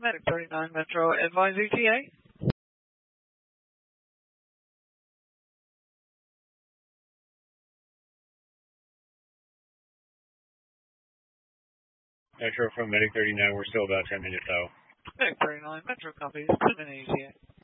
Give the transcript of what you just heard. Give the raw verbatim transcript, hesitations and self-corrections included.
Medic thirty-nine Metro, advise E T A. Metro from Medic thirty-nine, we're still about ten minutes out. Medic thirty-nine Metro, copy. ten minutes E T A.